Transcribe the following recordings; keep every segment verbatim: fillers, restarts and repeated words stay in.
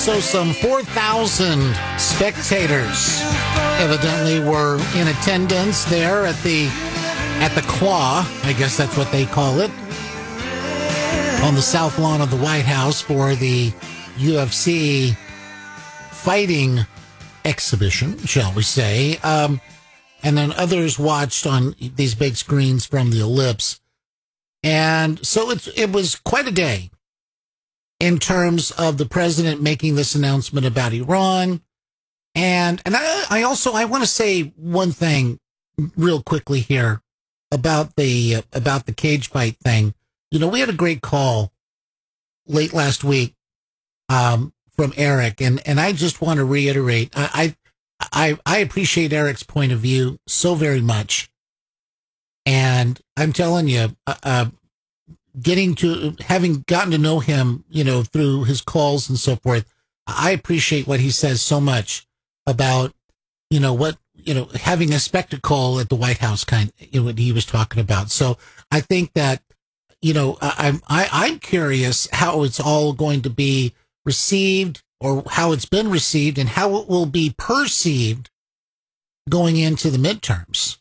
So some four thousand spectators evidently were in attendance there at the at the Claw, I guess that's what they call it, on the south lawn of the White House for the U F C fighting exhibition, shall we say. Um, and then others watched on these big screens from the Ellipse. And so it's, it was quite a day in terms of the president making this announcement about Iran. And and I, I also, I want to say one thing real quickly here about the, uh, about the cage fight thing. You know, we had a great call late last week um, from Eric, and, and I just want to reiterate, I, I, I appreciate Eric's point of view so very much. And I'm telling you, uh, uh, getting to, having gotten to know him, you know, through his calls and so forth, I appreciate what he says so much about, you know, what, you know, having a spectacle at the White House, kind of what he was talking about. So I think that, you know, I'm, I, I'm curious how it's all going to be received, or how it's been received, and how it will be perceived going into the midterms.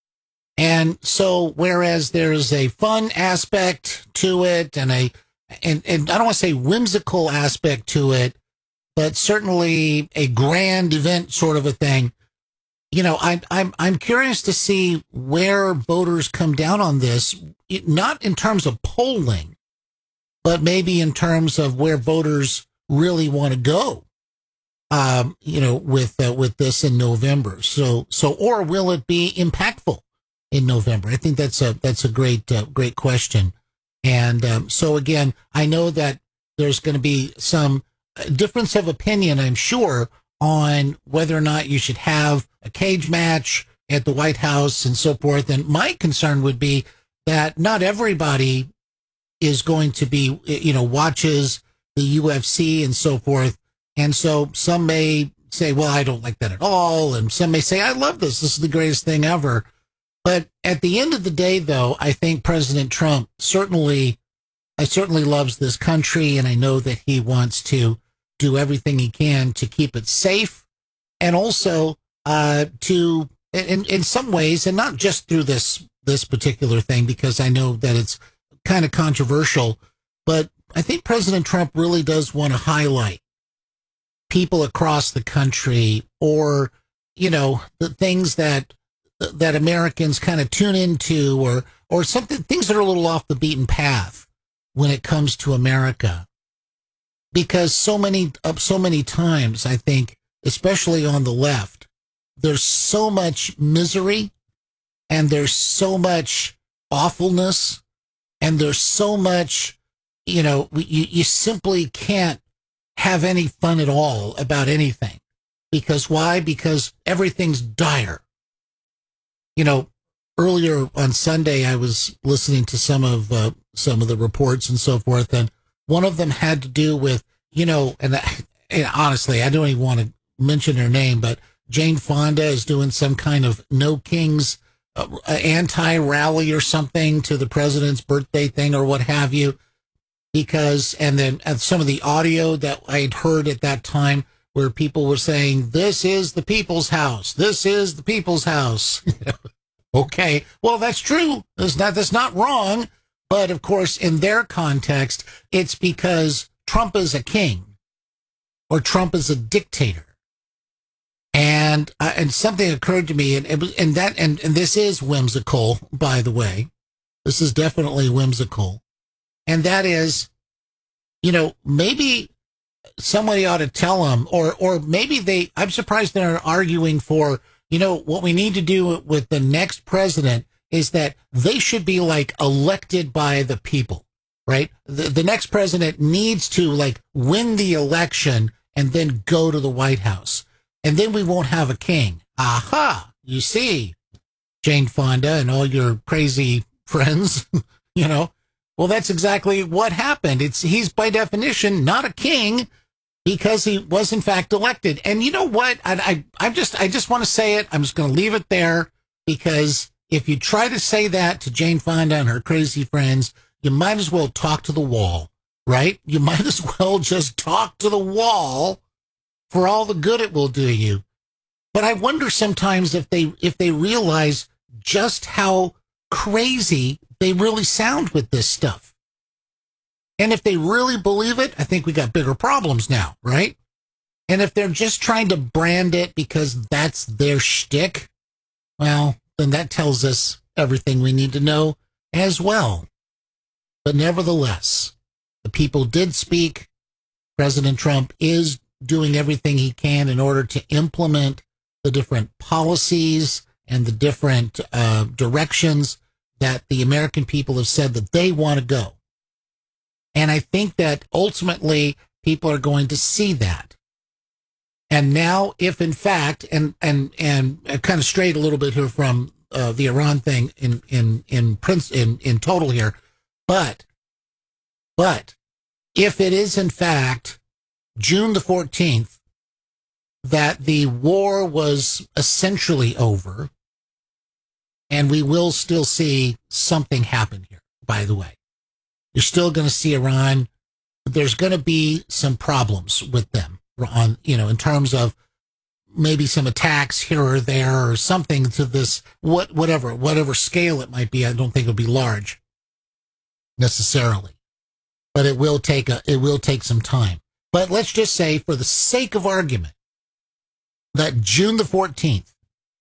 And so, whereas there's a fun aspect to it, and a, and, and I don't want to say whimsical aspect to it, but certainly a grand event sort of a thing, you know, I, I'm, I'm curious to see where voters come down on this, not in terms of polling, but maybe in terms of where voters really want to go, um, you know, with, uh, with this in November. So, so, or will it be impactful in November? I think that's a, that's a great, uh, great question. And, um, so again, I know that there's going to be some difference of opinion, I'm sure, on whether or not you should have a cage match at the White House and so forth. And my concern would be that not everybody is going to be, you know, watches the U F C and so forth. And so some may say, well, I don't like that at all. And some may say, I love this. This is the greatest thing ever. But at the end of the day, though, I think President Trump certainly, I certainly loves this country. And I know that he wants to do everything he can to keep it safe, and also uh, to, in, in some ways, and not just through this, this particular thing, because I know that it's kind of controversial, but I think President Trump really does want to highlight people across the country, or, you know, the things that, that Americans kind of tune into, or, or something, things that are a little off the beaten path when it comes to America. Because so many, uh, so many times, I think, especially on the left, there's so much misery, and there's so much awfulness, and there's so much, you know, you, you simply can't have any fun at all about anything. Because why? Because everything's dire. You know, earlier on Sunday, I was listening to some of, uh, some of the reports and so forth, and one of them had to do with, you know, and, that, and honestly, I don't even want to mention her name, but Jane Fonda is doing some kind of No Kings uh, anti-rally or something to the president's birthday thing or what have you. Because, and then and some of the audio that I'd heard at that time where people were saying, this is the people's house. This is the people's house. Okay. Well, that's true. That's not, that's not wrong. But of course, in their context, it's because Trump is a king, or Trump is a dictator. And uh, and something occurred to me, and it was, and that and, and this is whimsical, by the way. This is definitely whimsical. And that is, you know, maybe somebody ought to tell them, or or maybe they, I'm surprised they're arguing for, you know, what we need to do with the next president is that they should be like elected by the people, right? The, the next president needs to like win the election and then go to the White House. And then we won't have a king. Aha, you see, Jane Fonda and all your crazy friends, you know, well, that's exactly what happened. It's, he's by definition not a king because he was in fact elected. And you know what? I, I, I just, I just want to say it. I'm just going to leave it there, because if you try to say that to Jane Fonda and her crazy friends, you might as well talk to the wall, right? You might as well just talk to the wall for all the good it will do you. But I wonder sometimes if they if they realize just how crazy they really sound with this stuff. And if they really believe it, I think we got bigger problems now, right? And if they're just trying to brand it because that's their shtick, well, then that tells us everything we need to know as well. But nevertheless, the people did speak. President Trump is doing everything he can in order to implement the different policies and the different uh, directions that the American people have said that they want to go. And I think that ultimately people are going to see that. And now, if in fact, and and and I kind of strayed a little bit here from uh, the Iran thing in in in Prince in in total here, but but if it is in fact June the fourteenth that the war was essentially over, and we will still see something happen here. By the way, you're still going to see Iran. There's going to be some problems with them on, you know, in terms of maybe some attacks here or there or something to this, what, whatever, whatever scale it might be. I don't think it'll be large necessarily, but it will take a, it will take some time. But let's just say, for the sake of argument, that June the fourteenth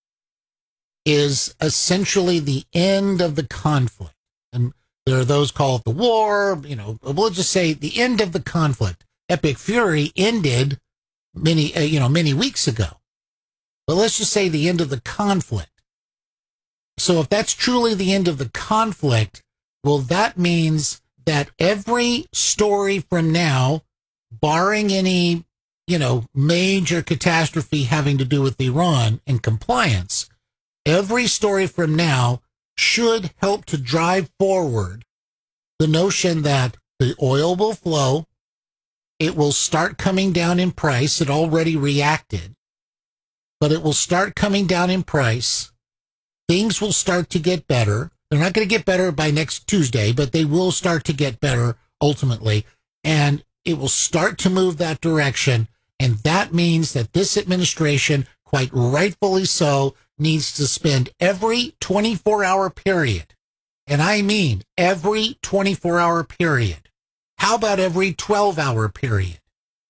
is essentially the end of the conflict. And there are those call it the war, you know, we'll just say the end of the conflict. Epic Fury ended many, uh, you know, many weeks ago. But let's just say the end of the conflict. So if that's truly the end of the conflict, well, that means that every story from now, barring any, you know, major catastrophe having to do with Iran and compliance, every story from now should help to drive forward the notion that the oil will flow. It will start coming down in price. It already reacted, but it will start coming down in price. Things will start to get better. They're not going to get better by next Tuesday, but they will start to get better ultimately. And it will start to move that direction. And that means that this administration, quite rightfully so, needs to spend every twenty-four hour period. And I mean every twenty-four hour period. How about every twelve hour period?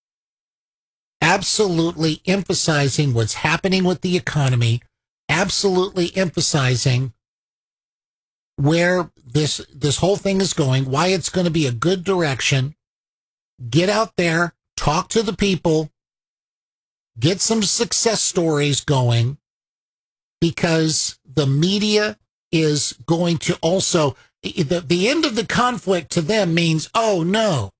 Absolutely emphasizing what's happening with the economy, absolutely emphasizing where this this whole thing is going, why it's going to be a good direction. Get out there, talk to the people, get some success stories going, because the media is going to also, the, the end of the conflict to them means, oh no,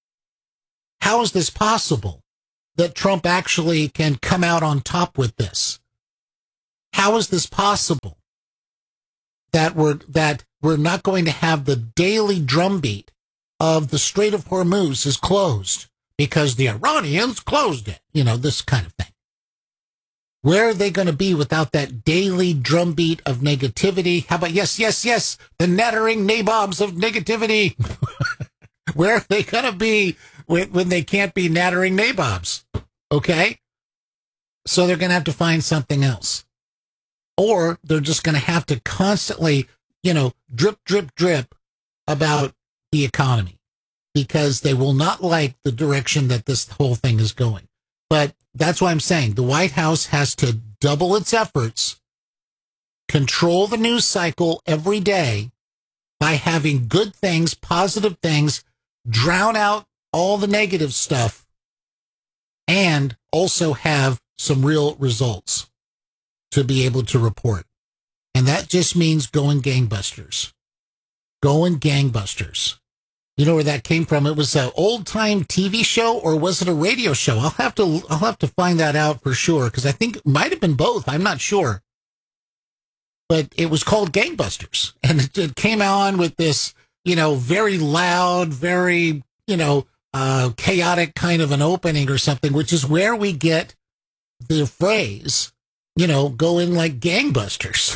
how is this possible that Trump actually can come out on top with this? How is this possible that we're, that we're not going to have the daily drumbeat of the Strait of Hormuz is closed because the Iranians closed it, you know, this kind of thing. Where are they going to be without that daily drumbeat of negativity? How about, yes, yes, yes, the nattering nabobs of negativity? Where are they going to be when, when they can't be nattering nabobs? Okay? So they're going to have to find something else. Or they're just going to have to constantly, you know, drip, drip, drip about the economy, because they will not like the direction that this whole thing is going. But that's why I'm saying the White House has to double its efforts, control the news cycle every day by having good things, positive things, drown out all the negative stuff, and also have some real results to be able to report. And that just means going gangbusters. Going gangbusters. You know where that came from? It was an old-time T V show, or was it a radio show? I'll have to I'll have to find that out for sure, because I think it might have been both. I'm not sure. But it was called Gangbusters, and it, it came on with this, you know, very loud, very, you know, uh, chaotic kind of an opening or something, which is where we get the phrase, you know, go in like gangbusters,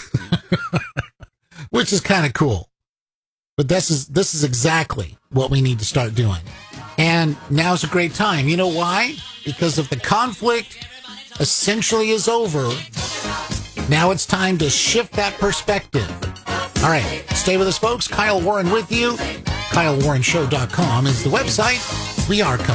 which is kind of cool. But this is this is exactly what we need to start doing. And now's a great time. You know why? Because if the conflict essentially is over, now it's time to shift that perspective. All right, stay with us, folks. Kyle Warren with you. Kyle Warren Show dot com is the website. We are coming.